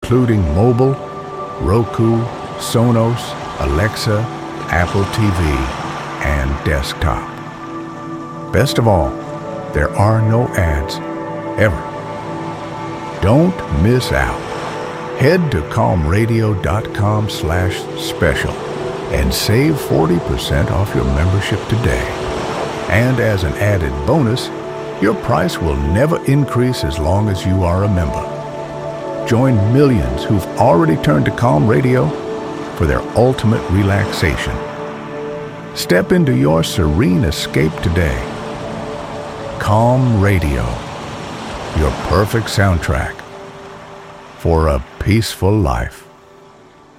including mobile, Roku, Sonos, Alexa, Apple TV, and desktop. Best of all, there are no ads, ever. Don't miss out. Head to calmradio.com/special and save 40% off your membership today. And as an added bonus, your price will never increase as long as you are a member. Join millions who've already turned to Calm Radio for their ultimate relaxation. Step into your serene escape today. Calm Radio, your perfect soundtrack for a peaceful life.